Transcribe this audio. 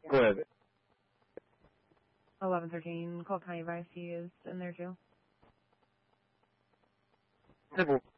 Go ahead. 1113, Colt County Vice, he is in there too. 10-4.